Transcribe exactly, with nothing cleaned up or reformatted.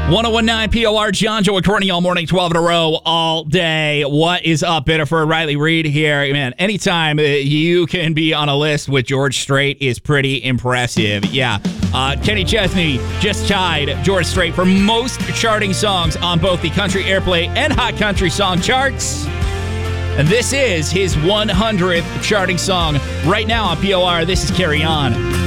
one oh one nine P O R, John, Joe, and Courtney all morning, twelve in a row, all day. What is up, Biddeford? Riley Reed here. Man, anytime you can be on a list with George Strait is pretty impressive. Yeah. Uh, Kenny Chesney just tied George Strait for most charting songs on both the Country Airplay and Hot Country Song charts. And this is his one hundredth charting song right now on P O R. This is Carry On.